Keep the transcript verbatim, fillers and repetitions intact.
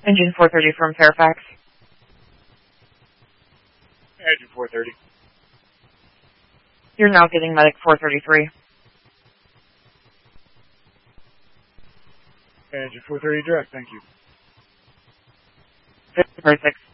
Engine four thirty from Fairfax. Engine four thirty. You're now getting medic four thirty-three. Engine four thirty direct, thank you. fifty-six.